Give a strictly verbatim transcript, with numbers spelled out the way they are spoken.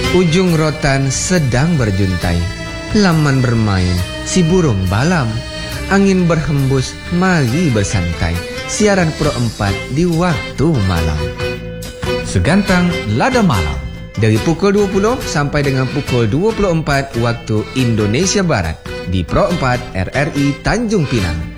Ujung rotan sedang berjuntai, laman bermain si burung balam. Angin berhembus mari bersantai, siaran Pro empat di waktu malam. Segantang Lada Malam Dari pukul dua puluh sampai dengan pukul dua puluh empat waktu Indonesia Barat di Pro empat R R I Tanjung Pinang.